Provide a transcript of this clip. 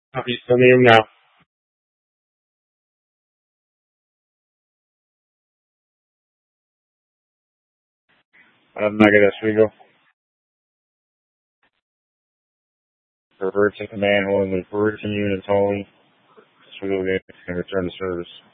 Copy, sending him now. Negative, Sweegle. Revert to command, holding the Burton units only. Sweegle can return to service.